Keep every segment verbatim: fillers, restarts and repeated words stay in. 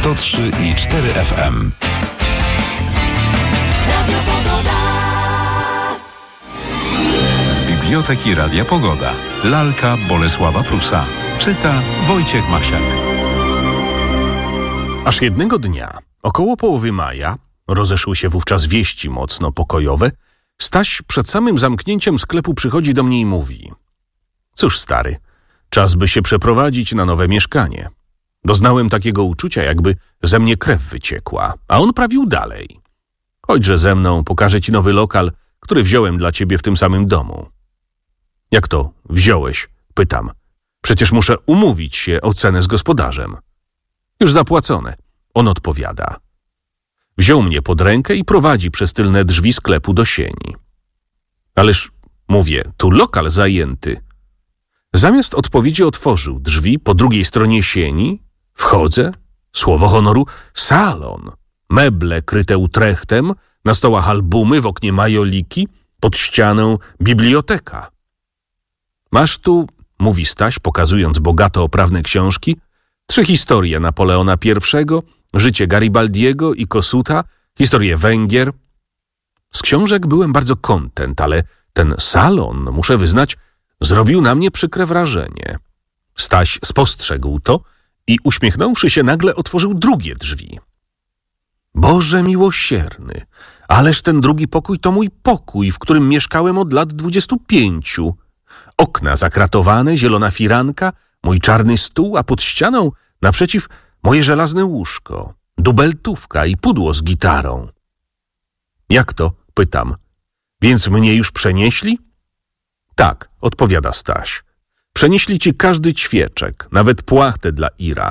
sto trzy i cztery F M. Z Biblioteki Radia Pogoda. Lalka Bolesława Prusa. Czyta Wojciech Masiak. Aż jednego dnia, około połowy maja, rozeszły się wówczas wieści mocno pokojowe, Staś przed samym zamknięciem sklepu przychodzi do mnie i mówi: cóż, stary, czas by się przeprowadzić na nowe mieszkanie. Doznałem takiego uczucia, jakby ze mnie krew wyciekła, a on prawił dalej: chodźże ze mną, pokażę ci nowy lokal, który wziąłem dla ciebie w tym samym domu. Jak to wziąłeś? Pytam. Przecież muszę umówić się o cenę z gospodarzem. Już zapłacone. On odpowiada. Wziął mnie pod rękę i prowadzi przez tylne drzwi sklepu do sieni. Ależ, mówię, tu lokal zajęty. Zamiast odpowiedzi otworzył drzwi po drugiej stronie sieni. Wchodzę, słowo honoru, salon. Meble kryte utrechtem, na stołach albumy, w oknie majoliki, pod ścianą biblioteka. Masz tu, mówi Staś, pokazując bogato oprawne książki, trzy historie Napoleona pierwszego, życie Garibaldiego i Kossuta, historię Węgier. Z książek byłem bardzo kontent, ale ten salon, muszę wyznać, zrobił na mnie przykre wrażenie. Staś spostrzegł to i uśmiechnąwszy się nagle otworzył drugie drzwi. Boże miłosierny, ależ ten drugi pokój to mój pokój, w którym mieszkałem od lat dwudziestu pięciu. Okna zakratowane, zielona firanka, mój czarny stół, a pod ścianą naprzeciw moje żelazne łóżko, dubeltówka i pudło z gitarą. Jak to? Pytam. Więc mnie już przenieśli? Tak, odpowiada Staś. Przenieśli ci każdy ćwieczek, nawet płachtę dla Ira.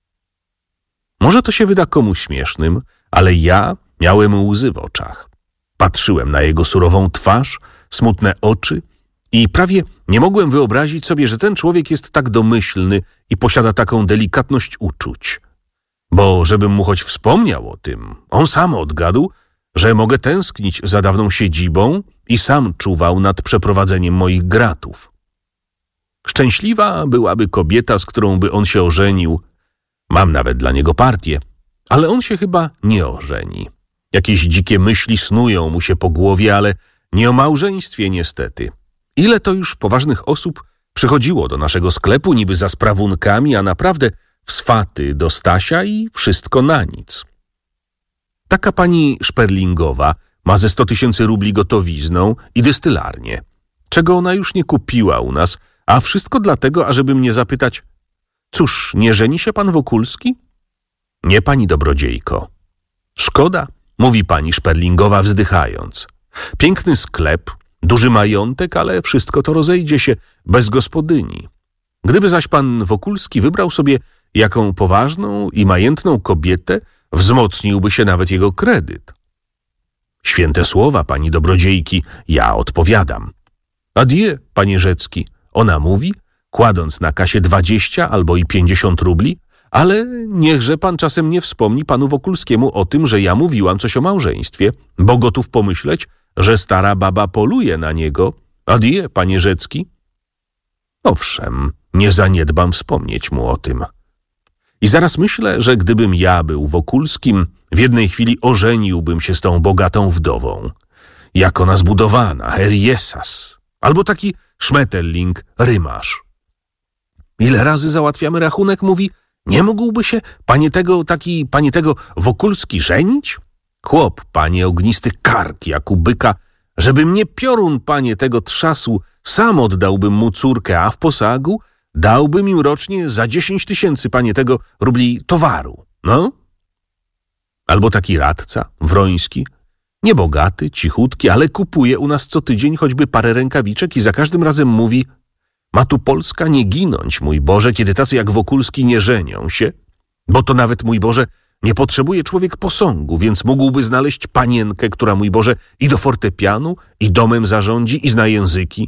Może to się wyda komuś śmiesznym, ale ja miałem łzy w oczach. Patrzyłem na jego surową twarz, smutne oczy i prawie nie mogłem wyobrazić sobie, że ten człowiek jest tak domyślny i posiada taką delikatność uczuć. Bo żebym mu choć wspomniał o tym, on sam odgadł, że mogę tęsknić za dawną siedzibą i sam czuwał nad przeprowadzeniem moich gratów. Szczęśliwa byłaby kobieta, z którą by on się ożenił. Mam nawet dla niego partię, ale on się chyba nie ożeni. Jakieś dzikie myśli snują mu się po głowie, ale nie o małżeństwie niestety. Ile to już poważnych osób przychodziło do naszego sklepu niby za sprawunkami, a naprawdę w swaty do Stasia i wszystko na nic. Taka pani Szperlingowa ma ze sto tysięcy rubli gotowizną i dystylarnię, czego ona już nie kupiła u nas, a wszystko dlatego, ażeby mnie zapytać: cóż, nie żeni się pan Wokulski? Nie, pani dobrodziejko. Szkoda, mówi pani Szperlingowa wzdychając. Piękny sklep, duży majątek, ale wszystko to rozejdzie się bez gospodyni. Gdyby zaś pan Wokulski wybrał sobie jaką poważną i majętną kobietę, wzmocniłby się nawet jego kredyt. Święte słowa, pani dobrodziejki, ja odpowiadam. Adieu, panie Rzecki, ona mówi, kładąc na kasie dwadzieścia albo i pięćdziesiąt rubli, ale niechże pan czasem nie wspomni panu Wokulskiemu o tym, że ja mówiłam coś o małżeństwie, bo gotów pomyśleć, że stara baba poluje na niego. Adieu, panie Rzecki. Owszem, nie zaniedbam wspomnieć mu o tym. I zaraz myślę, że gdybym ja był Wokulskim, w jednej chwili ożeniłbym się z tą bogatą wdową. Jak ona zbudowana, Heriesas. Albo taki Schmetterling, rymarz. Ile razy załatwiamy rachunek, mówi, nie mógłby się panie tego, taki, panie tego Wokulski żenić? Chłop, panie ognisty kark jak u byka, żeby mnie piorun, panie tego trzasł, sam oddałbym mu córkę, a w posagu dałbym im rocznie za dziesięć tysięcy, panie tego, rubli towaru. No? Albo taki radca, Wroński, niebogaty, cichutki, ale kupuje u nas co tydzień choćby parę rękawiczek i za każdym razem mówi: ma tu Polska nie ginąć, mój Boże, kiedy tacy jak Wokulski nie żenią się, bo to nawet, mój Boże, nie potrzebuje człowiek posągu, więc mógłby znaleźć panienkę, która, mój Boże, i do fortepianu, i domem zarządzi, i zna języki.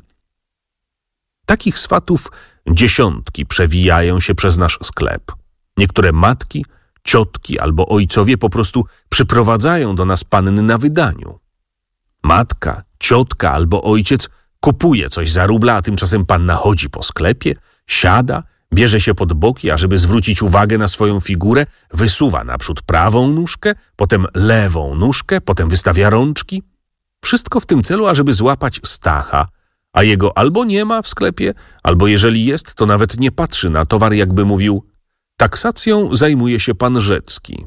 Takich swatów dziesiątki przewijają się przez nasz sklep. Niektóre matki, ciotki albo ojcowie po prostu przyprowadzają do nas panny na wydaniu. Matka, ciotka albo ojciec kupuje coś za rubla, a tymczasem panna chodzi po sklepie, siada, Bierze się pod boki, a żeby zwrócić uwagę na swoją figurę, wysuwa naprzód prawą nóżkę, potem lewą nóżkę, potem wystawia rączki. Wszystko w tym celu, ażeby złapać Stacha, a jego albo nie ma w sklepie, albo jeżeli jest, to nawet nie patrzy na towar, jakby mówił: taksacją zajmuje się pan Rzecki.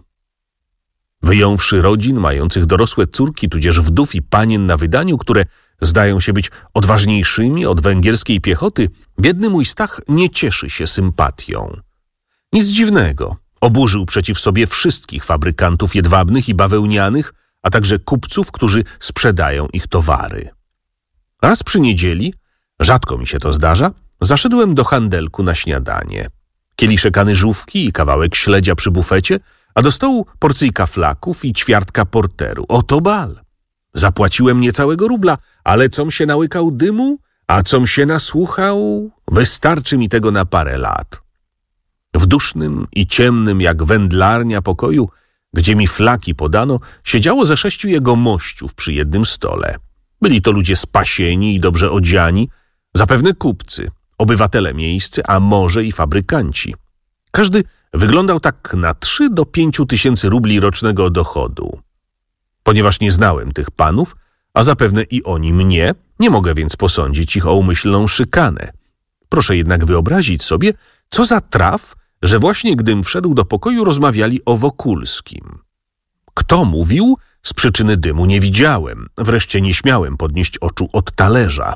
Wyjąwszy rodzin mających dorosłe córki, tudzież wdów i panien na wydaniu, które zdają się być odważniejszymi od węgierskiej piechoty, biedny mój Stach nie cieszy się sympatią. Nic dziwnego. Oburzył przeciw sobie wszystkich fabrykantów jedwabnych i bawełnianych, a także kupców, którzy sprzedają ich towary. Raz przy niedzieli, rzadko mi się to zdarza, zaszedłem do handelku na śniadanie. Kieliszek anyżówki i kawałek śledzia przy bufecie, a do stołu porcyjka flaków i ćwiartka porteru. Oto bal. Zapłaciłem niecałego rubla, ale com się nałykał dymu, a com się nasłuchał, wystarczy mi tego na parę lat. W dusznym i ciemnym jak wędlarnia pokoju, gdzie mi flaki podano, siedziało ze sześciu jego mościów przy jednym stole. Byli to ludzie spasieni i dobrze odziani, zapewne kupcy, obywatele miejscy, a może i fabrykanci. Każdy wyglądał tak na trzy do pięciu tysięcy rubli rocznego dochodu. Ponieważ nie znałem tych panów, a zapewne i oni mnie, nie mogę więc posądzić ich o umyślną szykanę. Proszę jednak wyobrazić sobie, co za traf, że właśnie gdym wszedł do pokoju, rozmawiali o Wokulskim. Kto mówił? Z przyczyny dymu nie widziałem. Wreszcie nie śmiałem podnieść oczu od talerza.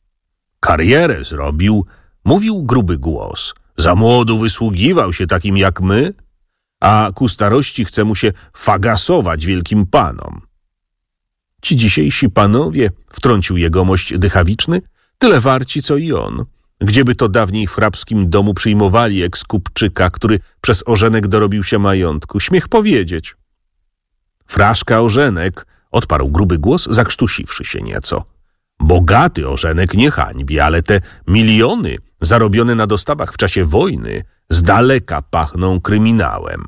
Karierę zrobił, mówił gruby głos. Za młodu wysługiwał się takim jak my, a ku starości chce mu się fagasować wielkim panom. Ci dzisiejsi panowie, wtrącił jegomość dychawiczny, tyle warci co i on. Gdzieby to dawniej w hrabskim domu przyjmowali ekskupczyka, który przez ożenek dorobił się majątku. Śmiech powiedzieć. Fraszka ożenek, odparł gruby głos, zakrztusiwszy się nieco. Bogaty ożenek nie hańbi, ale te miliony zarobione na dostawach w czasie wojny z daleka pachną kryminałem.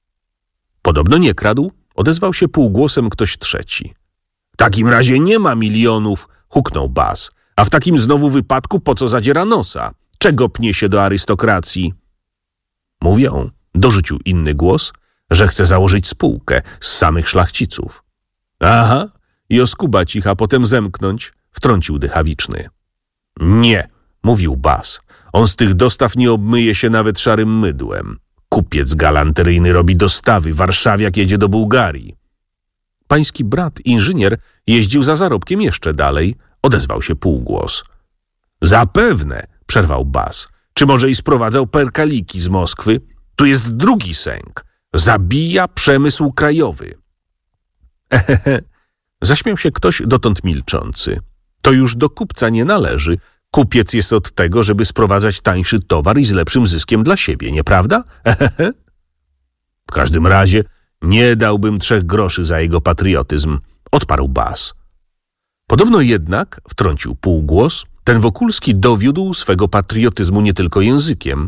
Podobno nie kradł, odezwał się półgłosem ktoś trzeci. W takim razie nie ma milionów, huknął bas. A w takim znowu wypadku po co zadziera nosa? Czego pnie się do arystokracji? Mówią, dorzucił inny głos, że chce założyć spółkę z samych szlachciców. Aha, i oskubać ich, a potem zemknąć, wtrącił dychawiczny. Nie, mówił bas. On z tych dostaw nie obmyje się nawet szarym mydłem. Kupiec galanteryjny robi dostawy, warszawiak jedzie do Bułgarii. Pański brat, inżynier, jeździł za zarobkiem jeszcze dalej, odezwał się półgłos. Zapewne, przerwał bas. Czy może i sprowadzał perkaliki z Moskwy? Tu jest drugi sęk. Zabija przemysł krajowy. Ehehe, zaśmiał się ktoś dotąd milczący. To już do kupca nie należy. Kupiec jest od tego, żeby sprowadzać tańszy towar i z lepszym zyskiem dla siebie, nieprawda? Ehehe. W każdym razie nie dałbym trzech groszy za jego patriotyzm, odparł bas. Podobno jednak, wtrącił półgłos, ten Wokulski dowiódł swego patriotyzmu nie tylko językiem.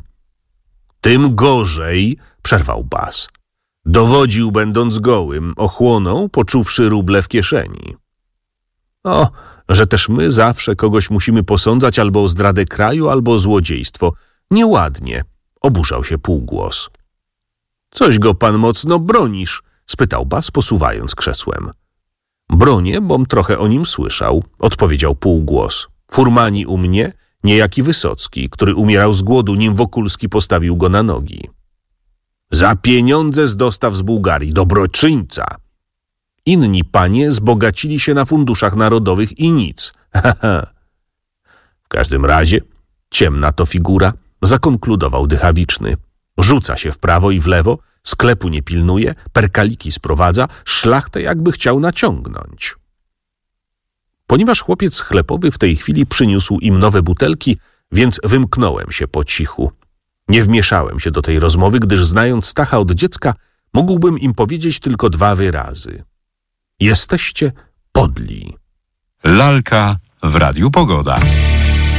Tym gorzej, przerwał bas. Dowodził będąc gołym, ochłonął, poczuwszy ruble w kieszeni. O, że też my zawsze kogoś musimy posądzać albo o zdradę kraju, albo o złodziejstwo. Nieładnie, oburzał się półgłos. Coś go pan mocno bronisz, spytał bas, posuwając krzesłem. Bronię, bom trochę o nim słyszał, odpowiedział półgłos. Furmani u mnie, niejaki Wysocki, który umierał z głodu, nim Wokulski postawił go na nogi. Za pieniądze z dostaw z Bułgarii, dobroczyńca. Inni panie zbogacili się na funduszach narodowych i nic. W każdym razie, ciemna to figura, zakonkludował dychawiczny. Rzuca się w prawo i w lewo, sklepu nie pilnuje, perkaliki sprowadza, szlachtę jakby chciał naciągnąć. Ponieważ chłopiec sklepowy w tej chwili przyniósł im nowe butelki, więc wymknąłem się po cichu. Nie wmieszałem się do tej rozmowy, gdyż znając Stacha od dziecka, mógłbym im powiedzieć tylko dwa wyrazy. Jesteście podli. Lalka w Radiu Pogoda.